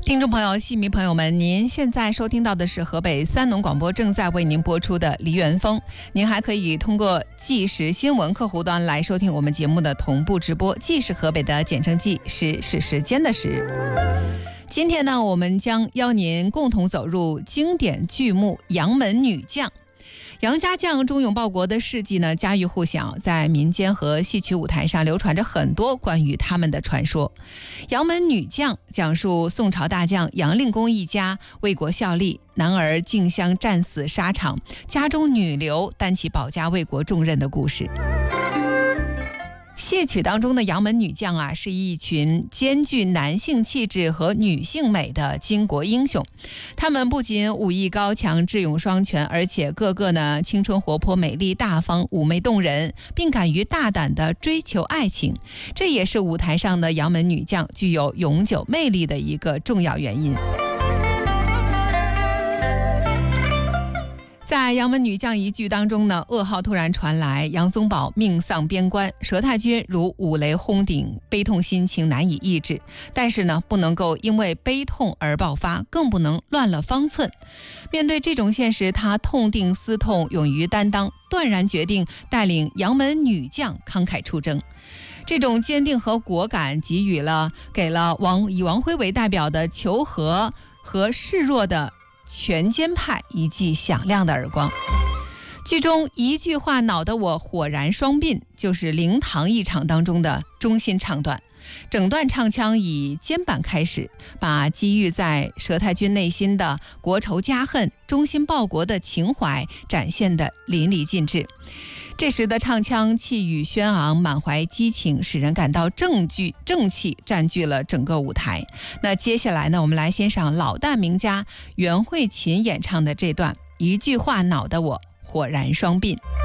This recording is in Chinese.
听众朋友、戏迷朋友们，您现在收听到的是河北三农广播正在为您播出的梨园风。您还可以通过即时新闻客户端来收听我们节目的同步直播，既是河北的简称记，时是时间的时。今天呢，我们将邀您共同走入经典剧目《杨门女将》。杨家将忠勇报国的事迹呢，家喻户晓，在民间和戏曲舞台上流传着很多关于他们的传说。杨门女将讲述宋朝大将杨令公一家为国效力，男儿竞相战死沙场，家中女流担起保家卫国重任的故事。戏曲当中的杨门女将啊，是一群兼具男性气质和女性美的巾帼英雄。她们不仅武艺高强、智勇双全，而且个个呢青春活泼、美丽大方、妩媚动人，并敢于大胆地追求爱情。这也是舞台上的杨门女将具有永久魅力的一个重要原因。在杨门女将一剧当中呢，噩耗突然传来，杨宗保命丧边关，佘太君如五雷轰顶，悲痛心情难以抑制。但是呢，不能够因为悲痛而爆发，更不能乱了方寸。面对这种现实，他痛定思痛，勇于担当，断然决定带领杨门女将慷慨出征。这种坚定和果敢，给了以王辉为代表的求和和示弱的全歼派一记响亮的耳光。剧中一句话恼得我火燃双鬓，就是灵堂一场当中的中心唱段。整段唱腔以肩板开始，把积郁在佘太君内心的国仇家恨、忠心报国的情怀展现得淋漓尽致。这时的唱腔气宇轩昂，满怀激情，使人感到正气占据了整个舞台。那接下来呢，我们来欣赏老旦名家袁慧琴演唱的这段一句话恼得我火燃双鬓。